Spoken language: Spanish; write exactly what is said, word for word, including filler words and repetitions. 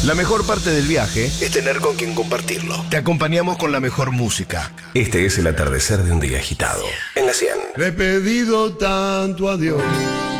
La mejor parte del viaje es tener con quien compartirlo. Te acompañamos con la mejor música. Este es el atardecer de un día agitado. En la cien. Le he pedido tanto a Dios